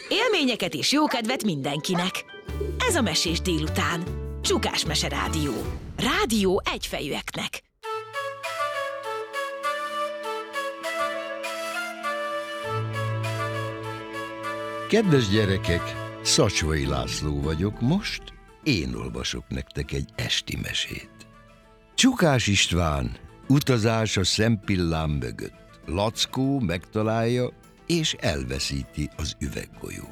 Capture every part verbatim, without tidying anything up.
Élményeket és jókedvet mindenkinek. Ez a Mesés délután. Csukás Mese Rádió. Rádió egyfejűeknek. Kedves gyerekek, Szacsvai László vagyok, most én olvasok nektek egy esti mesét. Csukás István, utazás a szempillám mögött. Lackó megtalálja és elveszíti az üveggolyót.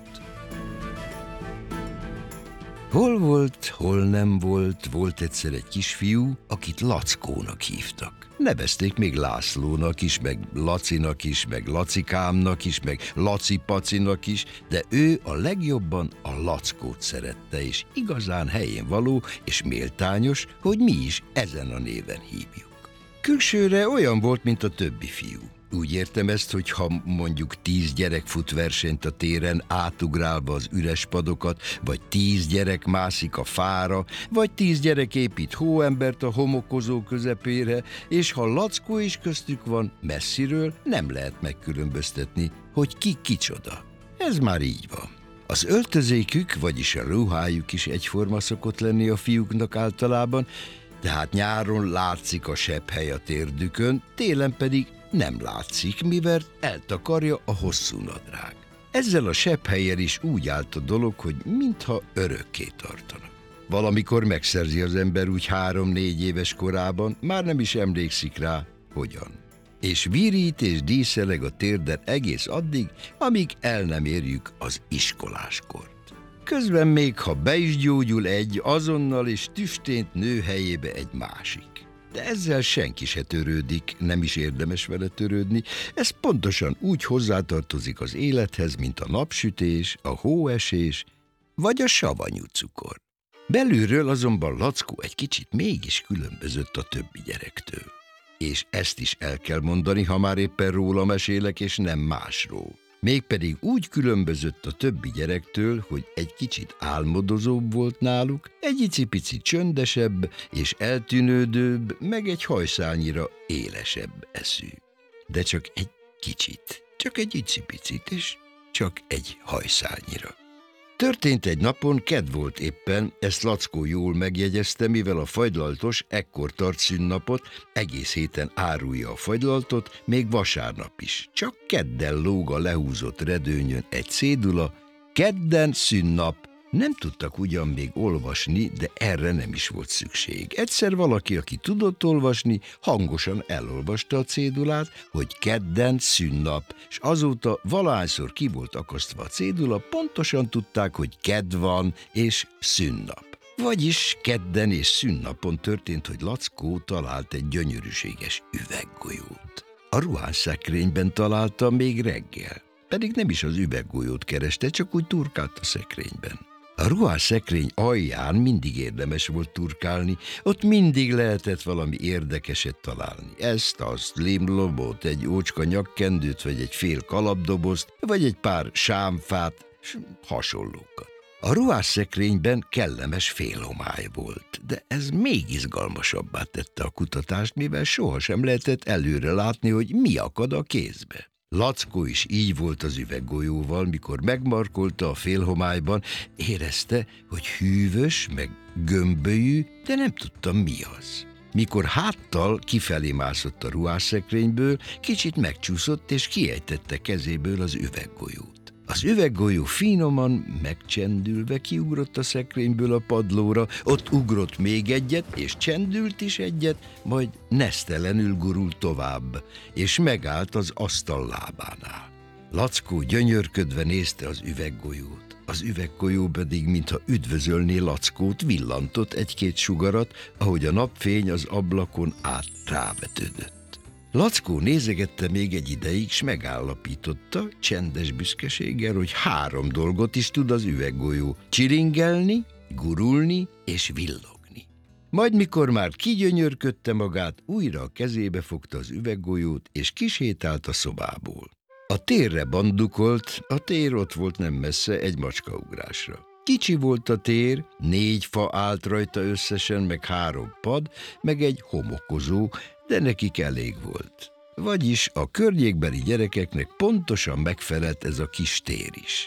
Hol volt, hol nem volt, volt egyszer egy kisfiú, akit Lackónak hívtak. Nevezték még Lászlónak is, meg Lacinak is, meg Lacikámnak is, meg Laci-pacinak is, de ő a legjobban a Lackót szerette, és igazán helyén való és méltányos, hogy mi is ezen a néven hívjuk. Külsőre olyan volt, mint a többi fiú. Úgy értem ezt, hogy ha mondjuk tíz gyerek fut versenyt a téren, átugrálva az üres padokat, vagy tíz gyerek mászik a fára, vagy tíz gyerek épít hóembert a homokozó közepére, és ha Lackó is köztük van, messziről nem lehet megkülönböztetni, hogy ki kicsoda. Ez már így van. Az öltözékük, vagyis a ruhájuk is egyforma szokott lenni a fiúknak általában, tehát nyáron látszik a sebhely a térdükön, télen pedig nem látszik, mivel eltakarja a hosszú nadrág. Ezzel a sebhellyel is úgy állt a dolog, hogy mintha örökké tartanak. Valamikor megszerzi az ember úgy három-négy éves korában, már nem is emlékszik rá, hogyan. És virít és díszeleg a térden egész addig, amíg el nem érjük az iskoláskort. Közben még, ha be is gyógyul egy, azonnal és tüstént nő helyébe egy másik. De ezzel senki se törődik, nem is érdemes vele törődni, ez pontosan úgy hozzátartozik az élethez, mint a napsütés, a hóesés, vagy a savanyú cukor. Belülről azonban Lackó egy kicsit mégis különbözött a többi gyerektől. És ezt is el kell mondani, ha már éppen róla mesélek, és nem másról. Mégpedig úgy különbözött a többi gyerektől, hogy egy kicsit álmodozóbb volt náluk, egy icipici csöndesebb és eltűnődőbb, meg egy hajszálnyira élesebb eszű. De csak egy kicsit, csak egy icipicit, és csak egy hajszálnyira. Történt egy napon, kedd volt éppen, ezt Lackó jól megjegyezte, mivel a fagylaltos ekkor tart szünnapot, egész héten árulja a fagylaltot, még vasárnap is. Csak kedden lóg a lehúzott redőnyön egy cédula, kedden szünnap. Nem tudtak ugyan még olvasni, de erre nem is volt szükség. Egyszer valaki, aki tudott olvasni, hangosan elolvasta a cédulát, hogy kedden szünnap, és azóta valahányszor ki volt akasztva a cédula, pontosan tudták, hogy kedd van és szünnap. Vagyis kedden és szünnapon történt, hogy Lackó talált egy gyönyörűséges üveggolyót. A ruhásszekrényben találta még reggel, pedig nem is az üveggolyót kereste, csak úgy turkált a szekrényben. A ruhásszekrény alján mindig érdemes volt turkálni, ott mindig lehetett valami érdekeset találni. Ezt, azt, limlobot, egy ócska nyakkendőt, vagy egy fél kalapdobozt, vagy egy pár sámfát, és hasonlókat. A ruhászekrényben kellemes félhomály volt, de ez még izgalmasabbá tette a kutatást, mivel sohasem lehetett előre látni, hogy mi akad a kézbe. Lackó is így volt az üveggolyóval, mikor megmarkolta a félhomályban, érezte, hogy hűvös, meg gömbölyű, de nem tudta, mi az. Mikor háttal kifelé mászott a ruhásszekrényből, kicsit megcsúszott és kiejtette kezéből az üveggolyót. Az üveggolyó finoman, megcsendülve kiugrott a szekrényből a padlóra, ott ugrott még egyet, és csendült is egyet, majd nesztelenül gurult tovább, és megállt az asztal lábánál. Lackó gyönyörködve nézte az üveggolyót. Az üveggolyó pedig, mintha üdvözölné Lackót, villantott egy-két sugarat, ahogy a napfény az ablakon át rávetődött. Lackó nézegette még egy ideig, s megállapította csendes büszkeséggel, hogy három dolgot is tud az üveggolyó: csiringelni, gurulni és villogni. Majd mikor már kigyönyörködte magát, újra a kezébe fogta az üveggolyót, és kisétált a szobából. A térre bandukolt, a tér ott volt nem messze, egy macskaugrásra. Kicsi volt a tér, négy fa állt rajta összesen, meg három pad, meg egy homokozó, de nekik elég volt. Vagyis a környékbeli gyerekeknek pontosan megfelelt ez a kis tér is.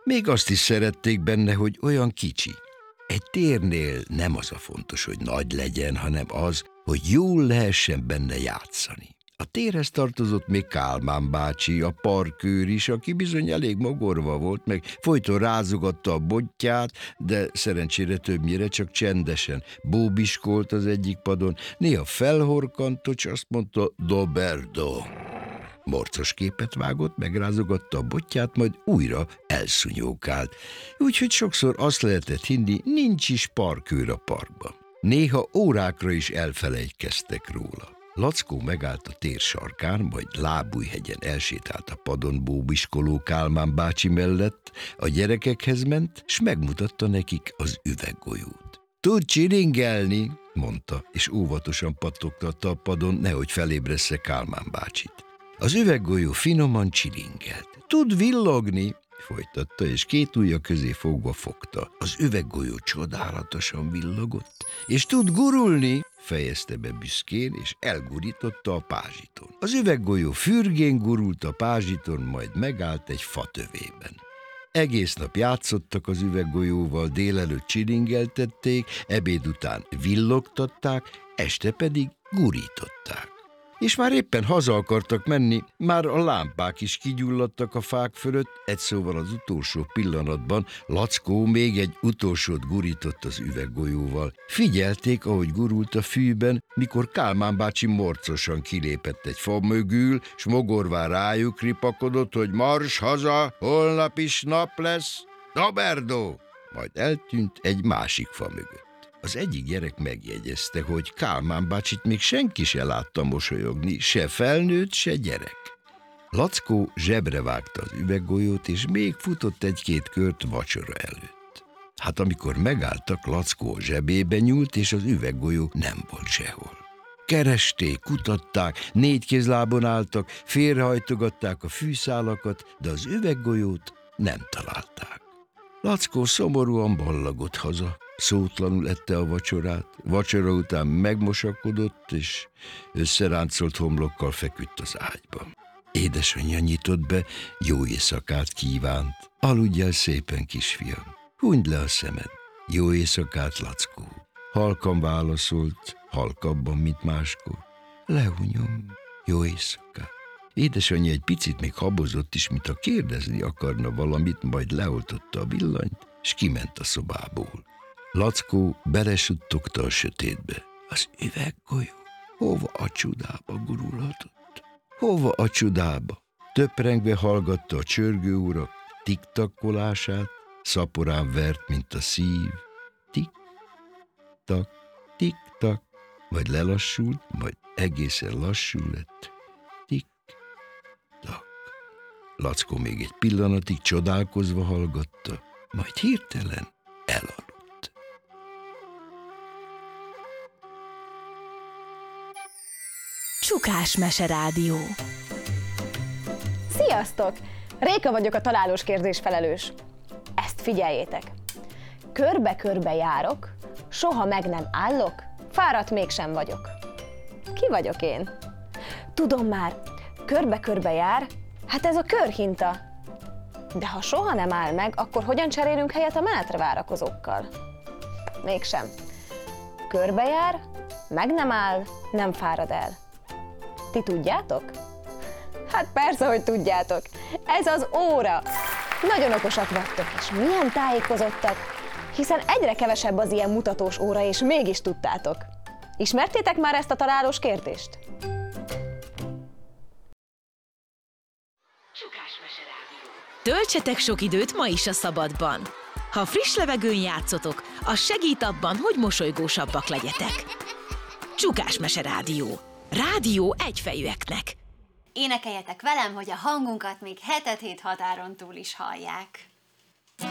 Még azt is szerették benne, hogy olyan kicsi. Egy térnél nem az a fontos, hogy nagy legyen, hanem az, hogy jól lehessen benne játszani. A térhez tartozott még Kálmán bácsi, a parkőr is, aki bizony elég mogorva volt, meg folyton rázogatta a bottyát, de szerencsére többnyire csak csendesen bóbiskolt az egyik padon, néha felhorkant, és azt mondta, Doberdo. Morcos képet vágott, megrázogatta a bottyát, majd újra elszúnyókált. Úgyhogy sokszor azt lehetett hinni, nincs is parkőr a parkban. Néha órákra is elfelejtkeztek róla. Lackó megállt a tér sarkán, majd Lábújhegyen elsétált a padon bóbiskoló Kálmán bácsi mellett, a gyerekekhez ment, s megmutatta nekik az üveggolyót. Tud csiringelni, mondta, és óvatosan pattogtatta a padon, nehogy felébressze Kálmán bácsit. Az üveggolyó finoman csiringelt. Tud villogni, folytatta, és két ujja közé fogva fogta. Az üveggolyó csodálatosan villogott, és tud gurulni, fejezte be büszkén, és elgurította a pázsiton. Az üveggolyó fürgén gurult a pázsiton, majd megállt egy fatövében. Egész nap játszottak az üveggolyóval, délelőtt csiringeltették, ebéd után villogtatták, este pedig gurították. És már éppen haza akartak menni, már a lámpák is kigyulladtak a fák fölött, egy szóval az utolsó pillanatban Lackó még egy utolsót gurított az üveggolyóval. Figyelték, ahogy gurult a fűben, mikor Kálmán bácsi morcosan kilépett egy fa mögül, s mogorván rájuk ripakodott, hogy mars haza, holnap is nap lesz, Doberdo! Majd eltűnt egy másik fa mögött. Az egyik gyerek megjegyezte, hogy Kálmán bácsit még senki se látta mosolyogni, se felnőtt, se gyerek. Lackó zsebre vágta az üveggolyót, és még futott egy-két kört vacsora előtt. Hát amikor megálltak, Lackó a zsebébe nyúlt, és az üveggolyó nem volt sehol. Keresték, kutatták, négykézlábon álltak, félrehajtogatták a fűszálakat, de az üveggolyót nem találták. Lackó szomorúan ballagott haza, szótlanul ette a vacsorát, vacsora után megmosakodott, és összeráncolt homlokkal feküdt az ágyban. Édesanyja nyitott be, jó éjszakát kívánt. Aludj el szépen, kisfiam, hunyd le a szemed. Jó éjszakát, Lackó. Halkan válaszolt, halkabban, mint máskor. Lehunyom, jó éjszakát. Édesanyja egy picit még habozott is, mintha kérdezni akarna valamit, majd leoltotta a villanyt, és kiment a szobából. Lackó belesuttogta a sötétbe. Az üveggolyó hova a csodába gurulhatott? Hova a csodába? Töprengve hallgatta a csörgőóra tiktakkolását, szaporán vert, mint a szív. Tik-tak, tik-tak, majd lelassult, majd egészen lassú lett. Tik-tak. Lackó még egy pillanatig csodálkozva hallgatta, majd hirtelen elaludt. Csukás Meserádió. Sziasztok! Réka vagyok, a találós kérdés felelős. Ezt figyeljétek. Körbe-körbe járok, soha meg nem állok, fáradt mégsem vagyok. Ki vagyok én? Tudom már, körbe-körbe jár, hát ez a körhinta. De ha soha nem áll meg, akkor hogyan cserélünk helyet a menetre várakozókkal? Mégsem. Körbe jár, meg nem áll, nem fárad el. Ti tudjátok? Hát persze, hogy tudjátok. Ez az óra. Nagyon okosak vagytok, és milyen tájékozottak, hiszen egyre kevesebb az ilyen mutatós óra, és mégis tudtátok. Ismertétek már ezt a találós kérdést? Töltsetek sok időt ma is a szabadban. Ha friss levegőn játszotok, az segít abban, hogy mosolygósabbak legyetek. Csukás Meserádió. Rádió egyfejűeknek. Énekeljetek velem, hogy a hangunkat még hetet hét határon túl is hallják.